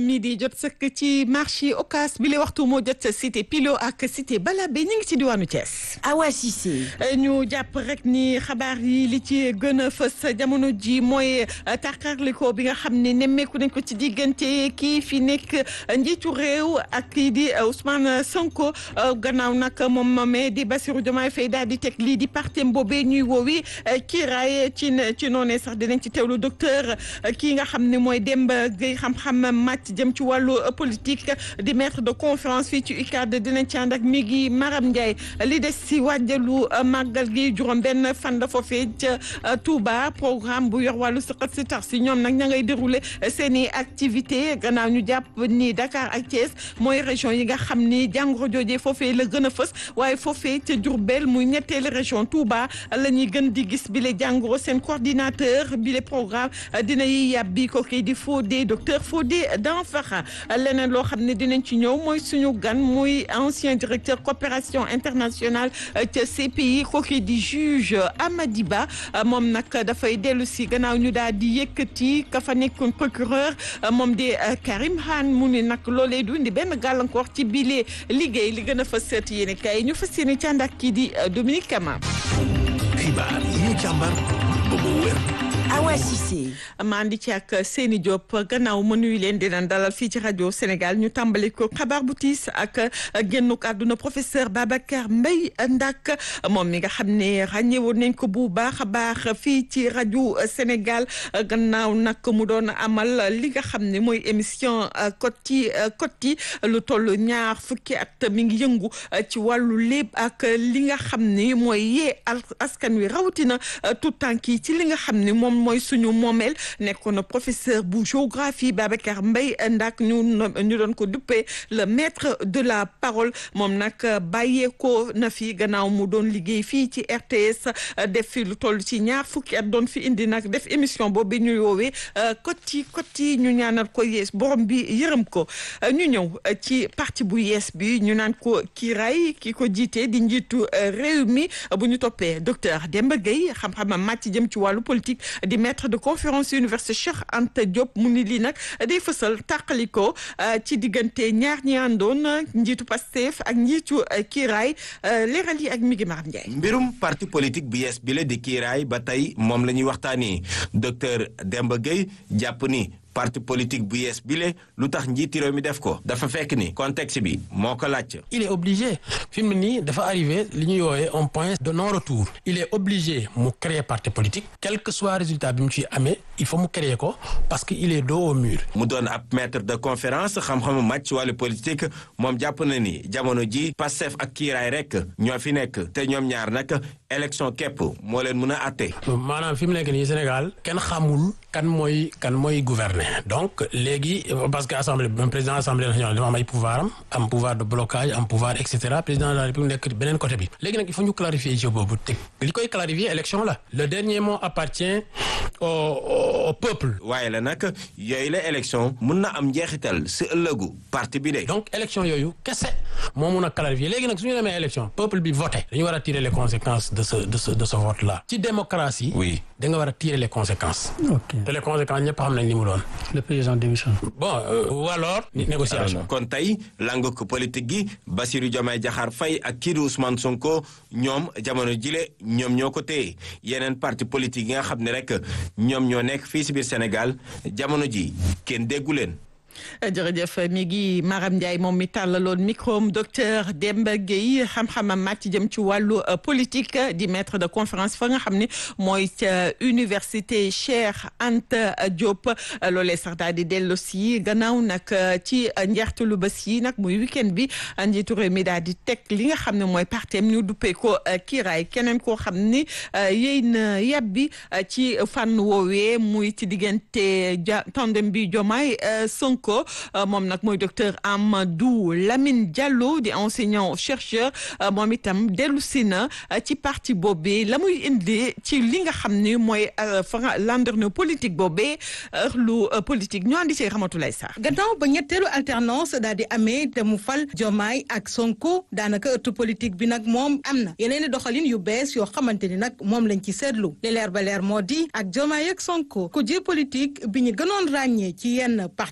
midi jot sëkk ci marché Ocass bi la waxtu moo jot cité Pilo ak cité Balabé ñu ngi ci diwaanu Thiès. Awa Cissé. ñu jàpp rek ni xabaar yi li ci gën a fës jamono ji mooy tàqarliko bi nga xam ne nemmeeku nañ ko ci diggante kii fi nekk njiitu réew ak kii di Ousmane Sonko gannaaw nag moom moomee di Bassirou Diomaye Faye daal di teg lii di partem boobee ñuy woowi kiiraay ci noonee sax dinañ ci teewlu docteur kii nga xam ne mooy Demba Gueye xam-xam màcc jëm ci wàllu politique di maître de conférence fii ci UCAD dinañ ci ànd ak mi ngi Maram Ndiaye li des si wàjjalu màggal gi juróom benn fan la foofee ca Touba programme bu yor wàllu sëqat si tax si ñoom nag ña ngay déroulé seen i activité gannaaw ñu jàpp ni Dakar ak Thiès mooy région yi nga xam ni jàngoro joojee foofee la gën a fës waaye foofee ca Diourbel muy ñetteelu région Touba la ñuy gën di gis bi le jàngoro seen coordinateur bi le programme dina yi yàbbi ko kii di Fodé docteur Fodé Danfakha leneen loo xam ne dinañ ci ñëw mooy suñu gan muy ancien directeur coopération internationale ca CPI ko kii di juge Amady Ba moom nag dafay dellu si gannaaw ñu daal di yëkkati ka fa nekkoon procureur moom di Karim Khan mu ni nag loolee du indi benn gàllankoor ci bile liggéey li gën a fas seet yéen kay ñu fas yéene ci ànd ak kii di Dominique Kama. xibaar yi ñu càmbar ba mu wér. Awa Cissé. maa ngi ci ak Seni Diop gannaaw ma nuyu leen di leen dalal fii ci rajo Sénégal ñu tàmbali ko xabaar bu tiis ak génnuk àdduna professeur Babacar Mbaye Ndack moom mi nga xam ne ràññewoon nañ ko bu baax a baax fii ci rajo Sénégal gannaaw nag mu doon amal li nga xam ne mooy émission Koti lu toll ñaar fukki at mi ngi yëngu ci wàllu léeb ak li nga xam ne mooy yee askan wi rawatina tout tànk yi ci li nga xam ne moom mooy suñu moomeel nekkoon na professeur bu géographie Babacar Mbaye Ndack ñu doon ko duppee le maître de la parole moom nag bàyyeekoo na fi gannaaw mu doon liggéey fii ci RTS def fi lu toll ci ñaar fukki at doon fi indi nag def émission boobu bi ñuy woowee Koti ñu ñaanal ko yees borom bi yërëm ko ñu ñëw ci parti bu yees bi ñu naan ko kiiraay ki ko jiite di njiitu réew mi bu ñu toppee docteur Demba Gueye xam-xamam màcc jëm ci wàllu politique di maître de conférence université Cheikh Anta Diop mu ni lii nag day fësal tàqaliko ci diggante ñaar ñi àndoon njiitu Pastef ak njiitu kiiraay leeral yi ak mi ngi Maram Ndiaye. mbirum parti politique bu yees bi la di kiiraay ba tey moom la ñuy waxtaanee docteur Demba Gueye jàpp ni parti politique bu yees bile lu tax njiiti réew mi def ko dafa fekk ni contexte bi moo ko laaj. il est obligé fi mu nii dafa arrivé li ñuy woowee un point de non retour il est obligé mu créer parti politique quel que soit résultat bi mu ciy amee il faut mu créer ko parce que il est dos au mur. mu doon ab maître de conférence xam-xamu màcc ci wàllu politique moom jàpp na ni jamono ji Pastef ak kiiraay rek ñoo fi nekk te ñoom ñaar nag élection képp moo leen mën a atte. maanaam fi mu nekk nii Sénégal kenn xamul kan mooy gouverner. donc léegi parce que assemblée président assemblée nationale dafa am ay pouvoir am pouvoir de blocage am pouvoir et cetera président de la république nekk beneen côté bi léegi nag il faut ñu clarifier jeu boobu teg li koy clarifier élection la le dernier mot appartient au peuple. waaye la nag yooyu la élection mun na am njeexital si ëllëgu parti bi de. donc élection yooyu kese moo mun a clarifier léegi nag su ñu demee élection peuple bi voté dañu war a tirer les conséquences de ce vote là. ci démocratie. oui da nga war a tirer les conséquences. ok te les conséquences ñëpp xam nañ li mu doon. le président démissionne. bon ou alors négociation. kon tey langue politique gi Bassirou Diomaye Diakhar Faye ak kii di Ousmane Sonko ñoom jamono jile ñoom ñoo ko téye yeneen parti politique yi nga xam ne rek ñoom ñoo nekk fii si biir Sénégal jamono ji kenn déggu leen. jërëjëf mi ngi Maram Ndiaye moom mi tàllaloon micro docteur Demba Gueye xam-xamam màcc jëm ci wàllu politique di maître de conférence fa nga xam ne mooy ca université Cheikh Anta Diop loolee sax daal di dellu si gannaaw nag ci njeextalu bés yi nag muy week-end bi njiitu réew mi daal di teg li nga xam ne mooy partem ñu duppee ko kiiraay keneen koo xam ni yéy na yàbbi ci fànn woowee muy ci diggante tandem bi Diomaye Sonko moom nag mooy docteur Amadou Lamine Diallo di enseignant chercheur moom itam dellu si na ci parti boobee la muy indi ci li nga xam ne mooy landerneau politique boobee lu politique ñu andi ci Ramatulaay Sarr. gannaaw ba ñetteelu alternance daal di amee te mu fal Diomaye ak Sonko daanaka ëttu politique bi nag moom am na yeneen i doxalin yu bees yoo xamante ni nag moom lañ ci seetlu li leer ba leer moo di ak Diomaye ak Sonko ku jee politique bi ñu gënoon ràññee ci yenn parti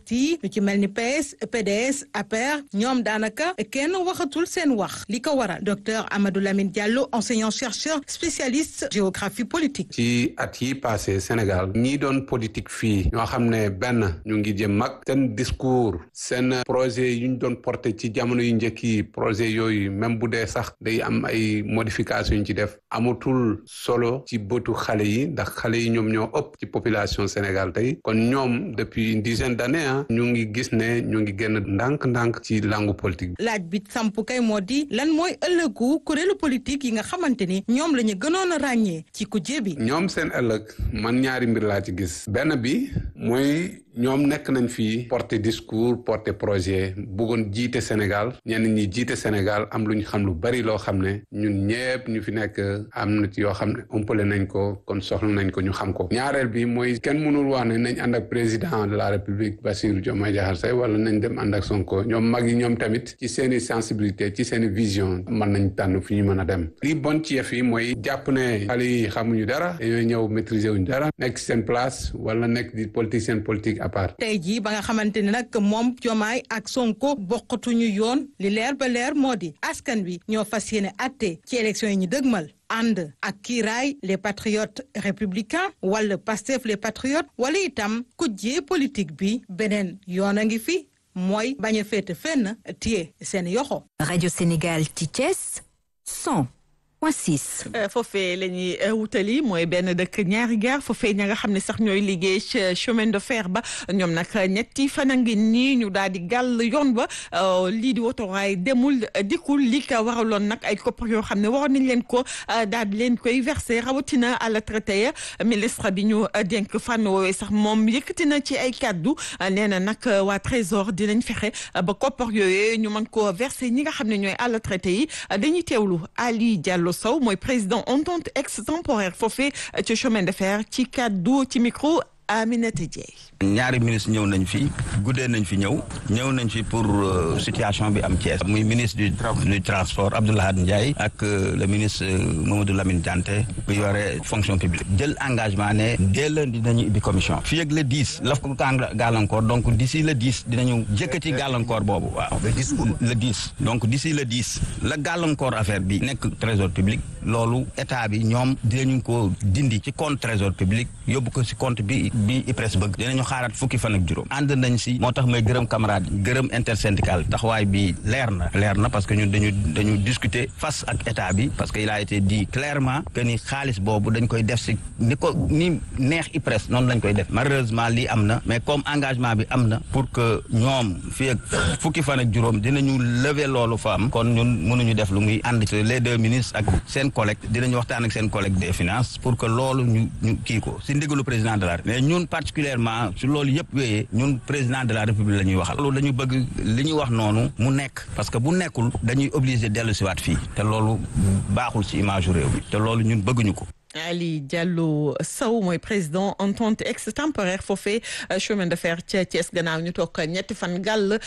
lu ci mel ni PS PDS APR ñoom daanaka kenn waxatul seen wax li ko waral docteur Amadou Lamine Diallo enseignant chercheur spécialiste géographie politique. ci at yi passé Sénégal ñi doon politique fii ñoo xam ne benn ñu ngi jëm mag seen discours seen projet yu ñu doon porté ci jamono yu njëkk yi projet yooyu même bu dee sax day am ay modifications yu ñu ci def amatul solo ci bëtu xale yi ndax xale yi ñoom ñoo ëpp ci population Sénégal tey kon ñoom depuis une dizaine d'années ñu ngi gis ne ñu ngi génn ndànk-ndànk ci langue politique bi. laaj bi samp kay moo di lan mooy ëllëgu kuréelu politique yi nga xamante ni ñoom la ñu gënoon a ràññee ci kujje bi. ñoom seen ëllëg man ñaari mbir laa ci gis benn bi mooy ñoom nekk nañ fi porter discours porter projet bëggoon jiite Sénégal ñenn ñi jiite Sénégal am lu ñu xam lu bari loo xam ne ñun ñëpp ñu fi nekk am na ci yoo xam ne umpale nañ ko kon soxla nañ ko ñu xam ko. ñaareel bi mooy kenn mënul wax ne nañ ànd ak président de la République Bassirou Diomaye Diakhar Faye wala nañ dem ànd ak Sonko ñoom mag yi ñoom tamit ci seeni sensibilité ci seeni vision mën nañ tànn fi ñu mën a dem. li bon ci yëf yi mooy jàpp ne xale yi xamuñu dara dañoo ñëw maîtriser wuñu dara nekk seen place wala nekk di politicien politique. tey jii ba nga xamante ne nag moom Diomaye ak Sonko bokkatuñu yoon li leer ba leer moo di askan wi ñoo fas yéene atte ci élection yi ñu dëgmal ànd ak kiiraay les patriotes républicains wala Pastef les patriotes wala itam kujjee politique bi beneen yoon a ngi fi mooy bañ a féete fenn téye seen yoxo. Radio Sénégal ci Thiès 100.6. foofee la ñuy wutali mooy benn dëkk ñaari gaar foofee ña nga xam ne sax ñooy liggéey ci chemin de fer ba ñoom nag ñetti fan a ngi nii ñu daal di gàll yoon ba lii di wotoraay demul dikkul li ko waraloon nag ay koppar yoo xam ne waroon nañ leen ko daal di leen koy verser rawatina à la traité ya ministre bi ñu dénk fànn woowee sax moom yëkkati na ci ay kàddu nee na nag waa trésor dinañ fexe ba koppar yooyu ñu mën ko verser ñi nga xam ne ñooy à la traité yi dañuy teewlu Ali Diallo Sow mooy président entente extemporaire foofee ci chemin de fer ci kàddu ci micro Aminata Dieye. ñaari ministre ñëw nañ fi guddee nañ fi ñëw nañ fi pour situation bi am Thiès muy ministre du transport Abdoulahad Ndiaye ak le ministre Mamadou Lamine Dianté bu yore fonction publique jël engagement ne dès lundi dinañu ubbi commission fii ak le 10 laf ko gàllankoor donc d'ici le 10 dinañu jëkkati gàllankoor boobu waaw le 10 donc d'ici le 10 la gàllankoor affaire bi nekk trésor public loolu état bi ñoom dinañu ko dindi ci compte trésor public yóbbu ko ci compte bi IPRES bëgg dinañu xaaraat fukki fan ak juróom ànd nañ si moo tax may gërëm camarade gërëm intersyndical taxawaay bi leer na parce que ñun dañu discuter face ak état bi parce que il a été dit clairement que ni xaalis boobu dañ koy def si ni neex IPRES noonu lañ koy def malheureusement lii am na mais comme engagement bi am na pour que ñoom fii ak fukki fan ak juróom dinañu lever loolu fa am kon ñun mënuñu def lu muy ànd les deux ministres ak seen collègue dinañu waxtaan ak seen collègue des finances pour que loolu ñu kii ko si ndigalu président de la République ñun particulièrement su loolu yëpp wéyee ñun président de la République la ñuy waxal loolu dañu bëgg li ñuy wax noonu mu nekk parce que bu nekkul dañuy obligé dellu siwaat fii te loolu baaxul ci image réew bi te loolu ñun bëgguñu ko. Ali Diallo Sow mooy président entente extemporaire foofee chemin de fer ca Thiès gannaaw ñu toog ñetti fan gàll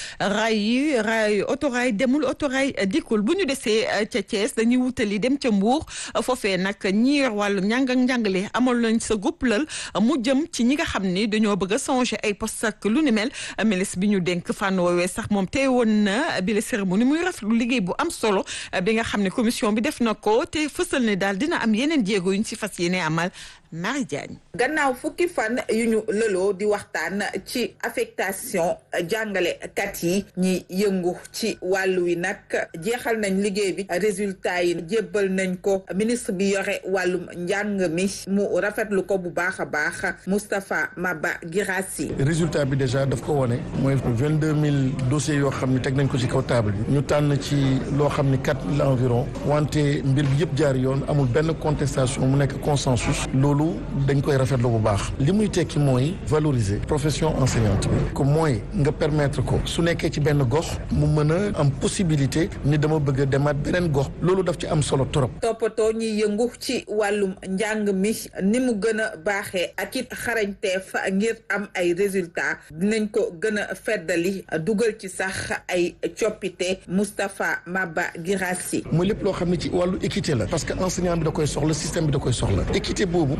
raay autorail demul autorail dikkul bu ñu desee ca Thiès dañuy wutali dem ca Mbour foofee nag ñi yor wàllu njàng ak njàngale amal nañ sa guppalal mu jëm ci ñi nga xam ni dañoo bëgg a changer ay poste ak lu ni mel ministre bi ñu dénk fànn woowee sax moom teewoon na bi la cérémonie muy rafetlu liggéey bu am solo bi nga xam ne commission bi def na ko te fësal ne daal dina am yeneen jéego yuñ ci fas yéene amal Marie Diagne. gannaaw fukki fan yu ñu lëloo di waxtaan ci affectation jàngalekat yi ñi yëngu ci wàllu wi nag jeexal nañ liggéey bi résultat yi jébbal nañ ko ministre bi yore wàllum njàng mi mu rafetlu ko bu baax a baax Moustapha Maba Guirassy. résultat bi déjà daf ko wone mooy 22000 dossiers yoo xam ne teg nañ ko ci kaw table bi ñu tànn ci loo xam ne 4000 environ wante mbir bi yëpp jaar yoon amul benn contestation mu nekk consensus loolu dañ koy rafetlu bu baax li muy tekki mooy valoriser profession enseignante bi ko mooy nga permettre ko su nekkee ci benn gox mu mën a am possibilité ni dama bëgg a demaat beneen gox loolu daf ci am solo trop. toppatoo ñi yëngu ci wàllum njàng mi ni mu gën a baaxee ak it xarañteef ngir am ay résultats dinañ ko gën a feddali dugal ci sax ay coppite Moustapha Maba Guirassy. mooy lépp loo xam ne ci wàllu équité la parce que enseignant bi da koy soxla système bi da koy soxla équité boobu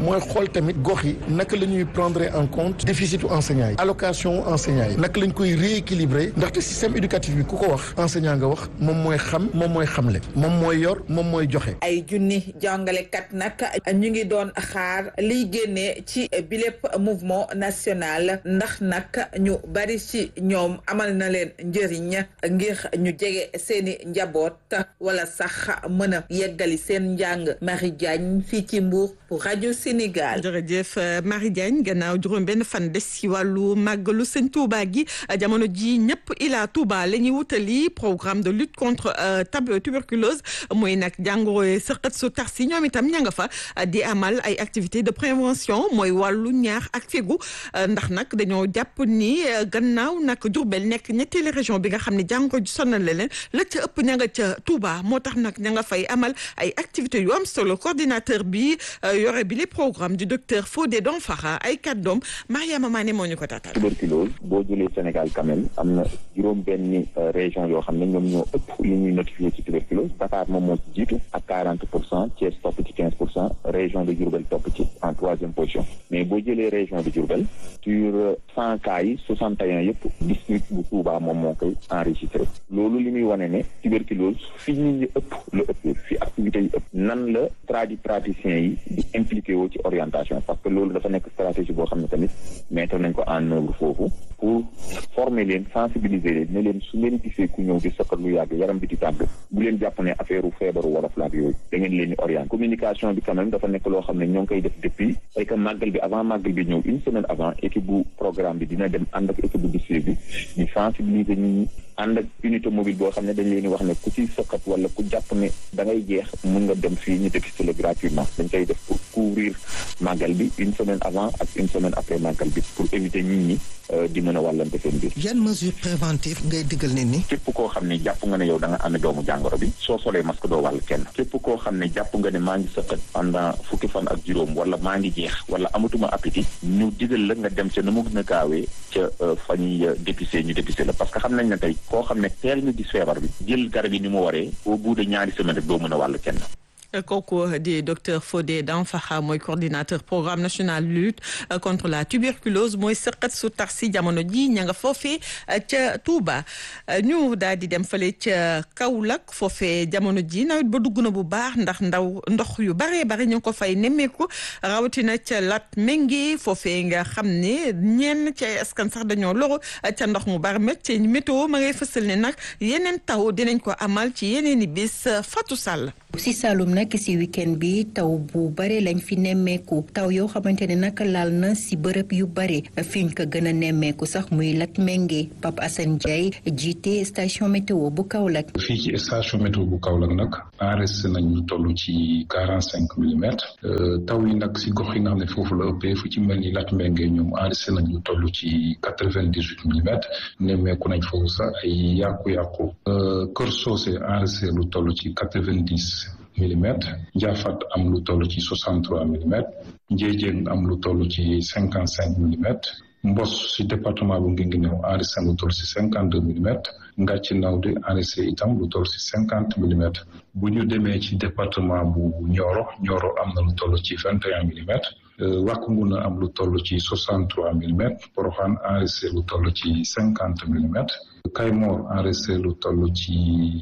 mooy xool tamit gox yi naka la ñuy prendre en compte déficitu enseignants yi allocation enseignants yi naka lañ koy rééquilibrer ndaxte système éducatif bi ku ko wax enseignant nga wax moom mooy xam moom mooy xamle moom mooy yor moom mooy joxe. ay junni jàngalekat nag ñu ngi doon xaar liy génnee ci bilépp mouvement national ndax nag ñu bari ci ñoom amal na leen njëriñ ngir ñu jege seeni njaboot wala sax mën a yeggali seen njàng. Marie Diagne fii ci Mbour pour rajo Sénégal. jërëjëf Marie Diagne gannaaw juróom benn fan des ci wàllu màggalu sëñ Touba gi jamono ji ñëpp ila Touba la ñuy wutali programme de lutte contre tuberculose mooy nag jàngoro sëqat su tar si ñoom itam ña nga fa di amal ay activités de prévention mooy wàllu ñaax ak fegu ndax nag dañoo jàpp ni gannaaw nag Diourbel nekk ñetteeli région bi nga xam ne jàngoro ji sonal leen la ca ëpp ña nga ca Touba moo tax nag ña nga fay amal ay activités yu am solo coordinateur bi yore bi les programmes du docteur Fodé Danfara ay kàddoom Mariama Mané moo ñu ko taatal. tuberculose boo jëlee Sénégal quand même am na juróom benni région yoo xam ne ñoom ñoo ëpp li ñuy notifié ci tuberculose Dakar moom moo ci jiitu ak 40% Thiès topp ci 15% région de Diourbel topp ci en troisième position mais boo jëlee région de Diourbel sur 100 cas yi 61 yëpp district bu Touba moom moo koy enregistré loolu li muy wane ne tuberculose fi nit ñi ëpp la ëpp fi activités yi ëpp nan la praticiens yi di impliqué woo ci orientation parce que loolu dafa nekk stratégie boo xam ne tamit mettre nañ ko en œuvre foofu pour former leen sensibiliser leen ne leen su leen gisee ku ñëw di sëqat lu yàgg yaram bi di tàgg bu leen jàpp ne affaire u feebaru wolof la ak yooyu da ngeen leen di orienté communication bi quand même dafa nekk loo xam ne ñoo ngi koy def depuis ay que màggal bi avant màggal bi ñëw une semaine avant équipe bu programme bi dina dem ànd ak équipe bu district bi ñu sensibiliser nit ñi ànd ak unité mobile boo xam ne dañ leen di wax ne ku ci sëqat wala ku jàpp ne da ngay jeex mun nga dem fii ñu dépister la gratuitement dañ koy def pour couvrir màggal bi une semaine avant ak une semaine après màggal bi pour éviter nit ñi di mën a wàllante seen biir. yan mesure préventive ngay digal nit ñi. képp koo xam ne jàpp nga ne yow da nga amee doomu jàngoro bi soo solee masque doo wàll kenn képp koo xam ne jàpp nga ne maa ngi sëqat pendant fukki fan ak juróom wala maa ngi jeex wala amatuma appétit ñu digal la nga dem ca nu mu gën a gaawee ca fa ñuy dépister ñu dépister la parce que xam nañ ne tey koo xam ne teel nga gis feebar bi jël garab yi ni mu waree au bout de ñaari semaine rek doo mën a wàll kenn. kooku di docteur Fodé Danfara mooy coordinateur programme national lutte contre la tuberculose mooy sëqat su tar si jamono ji ña nga foofee ca Touba ñu daal di dem fale ca Kaolack foofee jamono ji nawet ba dugg na bu baax ndax ndox yu bare bare ñu ngi ko fay nemmeeku rawatina ca Latmingué foofee nga xam ne ñenn ci ay askan sax dañoo loru ca ndox mu bari met ci météo ma ngay fësal ne nag yeneen taw dinañ ko amal ci yeneen i bis Fatou Sall. si Saloum nag si week-end bi taw bu bare lañ fi nemmeeku taw yoo xamante ne nag laal na si bërëb yu bare fiñ ko gën a nemmeeku sax muy Latmingué Pape Assane Ndiaye jiite station météo bu Kaolack. fii ci station météo bu Kaolack nag enregistré nañ lu toll ci 45 millimètres taw yi nag si gox yi nga xam ne foofu la ëppee fu ci mel ni Latmingué ñoom enregistré nañ lu toll ci 98 millimètres nemmeeku nañ foofu sax ay yàqu-yàqu Kër Socé enregistré lu toll ci 90 millimètres Ndiafat am lu toll ci 63 millimètres Ndiédiène am lu toll ci 55 millimètres Mbos si département bu Guinguinéo enregistré lu toll si 52 millimètres Ngathie Nawde enregistré itam lu toll si 50 millimètres bu ñu demee ci département bu Nioro am na lu toll ci 21 millimètres Wack Ngouna am lu toll ci 63 millimètres Porokhane enregistré lu toll ci 50 millimètres Kaymoor enregistré lu toll ci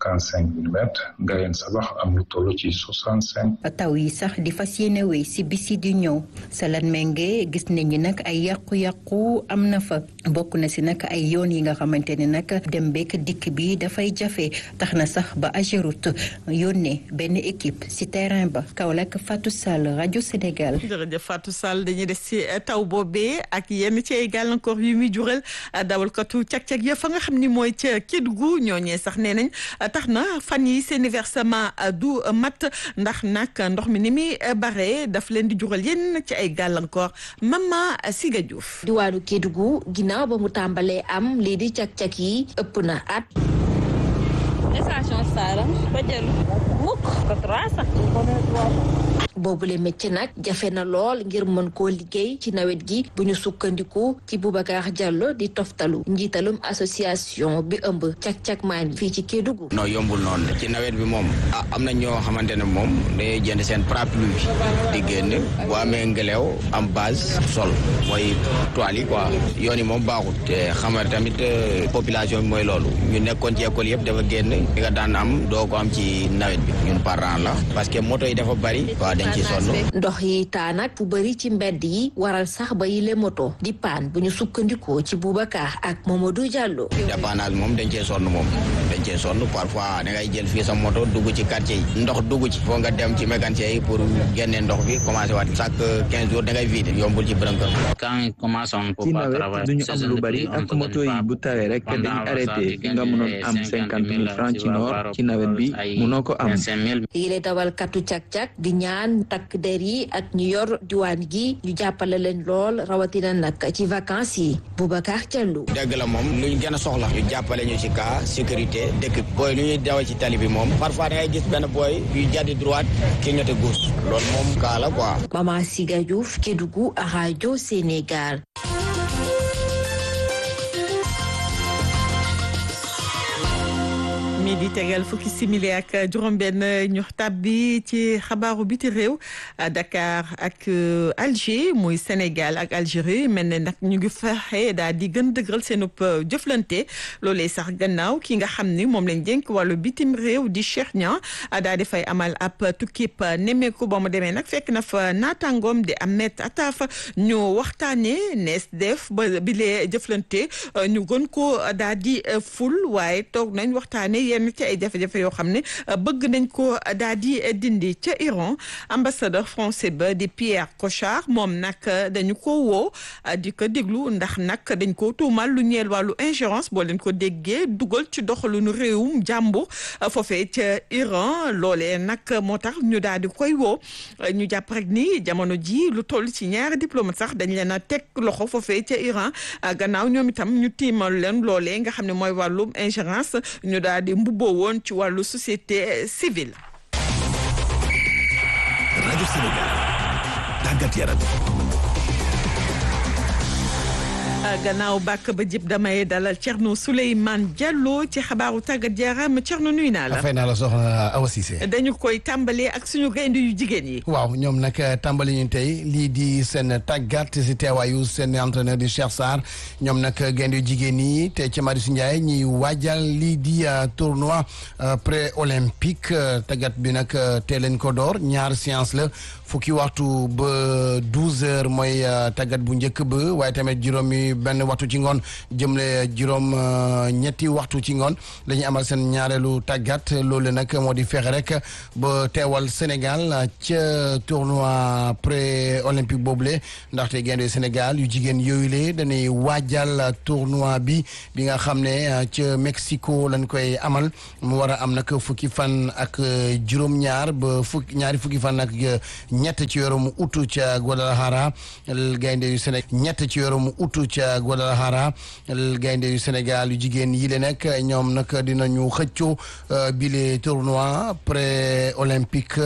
55 millimètres Ngayeen Sabax am lu toll ci 65. taw yi sax di fas yéene wéy si bisi di ñëw sa Latmingué gis nañu nag ay yàqu-yàqu am na fa bokk na si nag ay yoon yi nga xamante ne nag dem beek dikk bi dafay jafe tax na sax ba Ageroute yónnee benn équipe si terrain ba Kaolack Fatou Sall rajo Sénégal. jërëjëf Fatou Sall dañuy des si taw boobee ak yenn ci ay gàllankoor yu muy jural dawalkatu cag-cag ya fa nga xam ni mooy ca Kédougou ñooñee sax nee nañ tax na fan yi seen versement du mat ndax nag ndox mi ni muy bare daf leen di jural yenn ci ay gàllankoor Mama Siga Diouf. diwaanu Kédougou ginnaaw ba mu tàmbalee am lii di cag-cag yi ëpp na at. station Saram ba jël mukk ko 300 boobule métier nag jafe na lool ngir mën koo liggéey ci nawet gi bu ñu sukkandiku ci Boubacar Diallo di toftalu njiitalum association bi ëmb cak-cak maan fii ci Kédougou. non yombul noonu ci nawet bi moom am na ñoo xamante ne moom day jënd seen parapluie di génn boo amee ngelaw am base sol mooy toile yi quoi yoon yi moom baaxut te xamal tamit population bi mooy loolu ñu nekkoon ci école yëpp dafa génn di nga daan am doo ko am ci nawet bi ñun parents la parce que moto yi dafa bari waaw dañ ci sonn. ndox yi taa nag fu bëri ci mbedd yi waral sax ba yile moto di paan bu ñu sukkandikoo ci Boubacar ak Mamadou Diallo. dépannage moom dañ cee sonn moom dañ cee sonn parfois da ngay jël fii sa moto dugg ci quartier yi ndox dugg ci foo nga dem ci mécanicien yi pour génne ndox bi commencé waat chaque 15 jours da ngay vider yombul ci bërëb. ci nawet duñu am lu bari ak moto yi bu tawee rek dañuy arrêté fi nga mënoon am 50,000 francs ci noor ci nawet bi mënoo ko am. yile dawalkatu cak-cak di ñaan takk der yi ak ñu yor diwaan gi ñu jàppale leen lool rawatina nag ci vacances yi. Boubacar Diallo. dëgg la moom lu ñu gën a soxla ñu jàppale ñu ci cas sécurité dëkk booy lu ñuy dawal ci tali bi moom parfois da ngay gis benn booy yu jàddi droite ki ñote gauche loolu moom cas la quoi. Mama Siga Diouf Kédougou rajo Sénégal. mi di tegal fukki simili ak juróom-benn ñu tàbbi ci xabaaru biti réew Dakar ak Alger muy Sénégal ak Algérie mel ne nag ñu ngi fexe daal di gën dëgëral seen jëflante loolee sax gannaaw ki nga xam ni moom lañ dénk wàllu bitim réew di Cheikh Niang daal di fay amal ab tukkib nemmeeku ba mu demee nag fekk na fa naataangoom di Ahmed Attaf ñu waxtaanee nees def ba bilee jëflante ñu gën ko daal di ful waaye toog nañ waxtaanee yenn ci ay jafe-jafe yoo xam ne bëgg nañ ko daal di dindi ca Iran ambassadeur français ba di Pierre Cochard moom nag dañu ko woo di ko déglu ndax nag dañ ko tuumal lu ñeel wàllu ingérence boo leen ko déggee dugal ci doxalinu réewum jàmbur foofee ca Iran loolee nag moo tax ñu daal di koy woo ñu jàpp rek ni jamono ji lu toll ci ñaari diplomate sax dañ leen a teg loxo foofee ca Iran gannaaw ñoom itam ñu tiimal leen loolee nga xam ne mooy wàllum ingérence ñu daal di mbubboo woon ci wàllu société civile. rajo Sénégal tàggat yaram. gannaaw bàkk ba jib damay dalal Thierno Souleymane Diallo ci xabaaru tàggat yaram Thierno nuyu naa la. fay naa la soxna Awa Cissé. dañu koy tàmbalee ak suñu gaynde yu jigéen yi. waaw ñoom nag tàmbali ñu tey lii di seen tàggat si teewaayu seen entraîneur di Cheikh Sarr ñoom nag gaynde yu jigéen yi te ci Marius Ndiaye ñuy waajal lii di tournoi pré olympique tàggat bi nag teel leen ko door ñaar séance la fukki waxtu ba 12h mooy tàggat bu njëkk ba waaye tamit juróomi benn waxtu ci ngoon jëmle juróom ñetti waxtu ci ngoon la ñuy amal seen ñaareelu tàggat loolu nag moo di fexe rek ba teewal Sénégal ca tournoi pré olympique boobule ndaxte gaynde Sénégal yu jigéen yooyu le dañuy waajal tournoi bi nga xam ne ca Mexico lañ koy amal mu war a am nag fukki fan ak juróom-ñaar ba ñaari fukki fan ak ñett ci weeru août ca Guadalajara gaynde yu Sénégal ñett ci weeru août ca Guadalajara gaynde yu Sénégal yu jigéen yi le nag ñoom nag dinañu xëccoo bile tournoi pré olympique